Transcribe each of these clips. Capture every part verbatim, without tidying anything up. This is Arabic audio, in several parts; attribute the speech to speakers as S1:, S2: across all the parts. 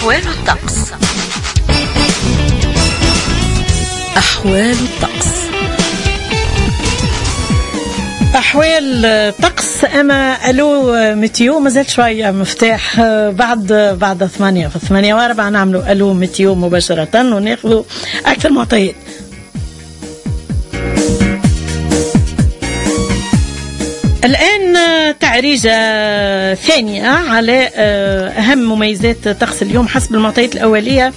S1: أحوال الطقس. أحوال الطقس.
S2: أحوال طقس. أما ألو ميتيو مازال شوية مفتاح بعد بعد ثمانية في ثمانية وأربعة نعملوا ألو ميتيو مباشرة وناخذوا أكثر معطيات. الآن تعريجة ثانية على أهم مميزات طقس اليوم حسب المعطيات الأولية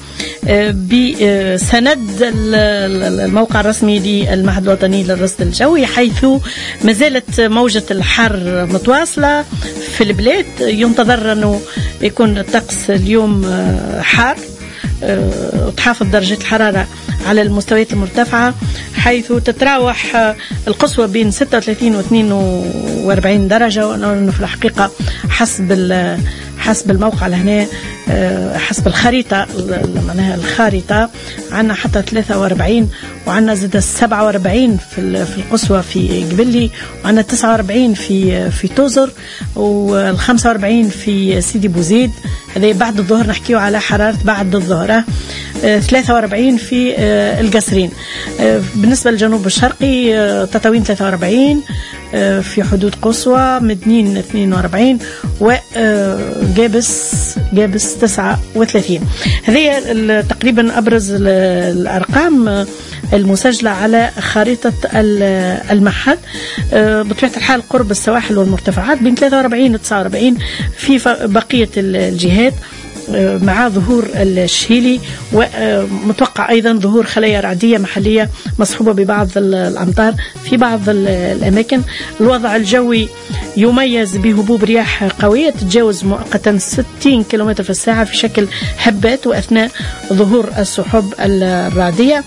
S2: بسند الموقع الرسمي للمعهد الوطني للرصد الجوي، حيث ما زالت موجة الحر متواصلة في البلاد. ينتظر أنه يكون الطقس اليوم حار وتحافظ درجة الحرارة على المستويات المرتفعة، حيث تتراوح القصوى بين ستة وثلاثين و اثنين وأربعين درجة، وأنه في الحقيقة حسب حسب الموقع لهنا حسب الخريطة معناها الخارطة عنا حتى ثلاثة وأربعين، وعنا زد سبعة وأربعين في في القصوى في قبلي، وعنا تسعة وأربعين في في توزر، والخمسة وأربعين في سيدي بوزيد. هذا بعد الظهر، نحكيه على حرارة بعد الظهر. ثلاثة وأربعين في القصرين. بالنسبة للجنوب الشرقي تطاوين ثلاثة وأربعين في حدود قصوى، مدنين اثنين وأربعين، وجابس جابس تسعة وثلاثين. هذه تقريبا أبرز الأرقام المسجلة على خريطة المعهد. بطبيعة الحال قرب السواحل والمرتفعات بين ثلاثة وأربعين و تسعة وأربعين في بقية الجهات، مع ظهور الشيلي، ومتوقع أيضا ظهور خلايا رعدية محلية مصحوبة ببعض الأمطار في بعض الأماكن. الوضع الجوي يميز بهبوب رياح قوية تتجاوز مؤقتا ستين كيلومتر في الساعة في شكل هبات وأثناء ظهور السحب الرعدية.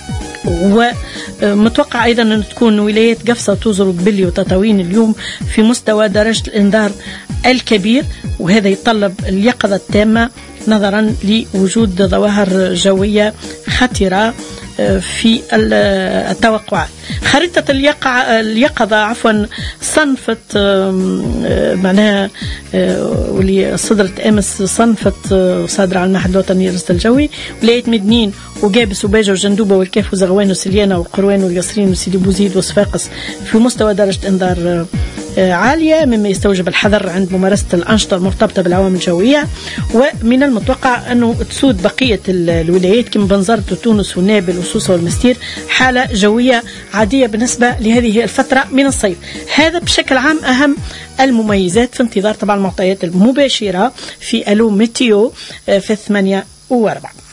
S2: ومتوقع أيضا أن تكون ولايات قفصة وتوزر وقبلي وتطاوين اليوم في مستوى درجة الإنذار الكبير، وهذا يتطلب اليقظة التامة نظرا لوجود ظواهر جوية خطرة في التوقعات. خريطة اليقظة عفوا صنفت معناها واللي صدرت أمس، صنفت صادرة على المعهد الوطني للرصد الجوي ولاية مدنين وجابس وباجة وجندوبة والكاف وزغوان وسليانة وقروان والقصرين وسيدي بوزيد وصفاقس في مستوى درجة إنذار عالية، مما يستوجب الحذر عند ممارسة الأنشطة المرتبطة بالعوامل الجوية. ومن المتوقع أنه تسود بقية الولايات كما بنزرت وتونس ونابل وسوسة والمستير حالة جوية عادية بالنسبة لهذه الفترة من الصيف. هذا بشكل عام أهم المميزات، في انتظار طبعا المعطيات المباشرة في ألو ميتيو في الثمانية وأربعة.